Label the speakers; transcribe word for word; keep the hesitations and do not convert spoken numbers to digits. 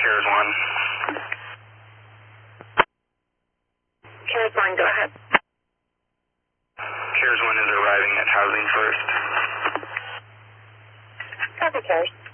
Speaker 1: CARES one.
Speaker 2: CARES one, go ahead.
Speaker 1: CARES one is arriving at Housing First.
Speaker 2: Copy, CARES.